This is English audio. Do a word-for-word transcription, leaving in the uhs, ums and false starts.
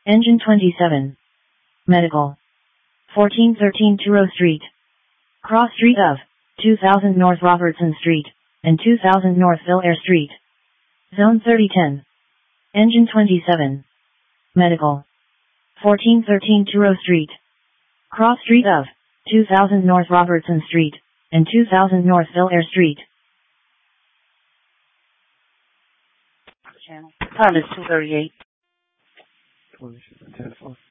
Engine twenty-seven. Medical. fourteen thirteen Truro Street. Cross Street of two thousand North Robertson Street, and two thousand North Villaire Street. Zone thirty ten. Engine twenty-seven. Medical. fourteen thirteen Truro Street. Cross Street of two thousand North Robertson Street, and two thousand North Villaire Street. Channel. Time is two thirty-eight. twenty-seven ten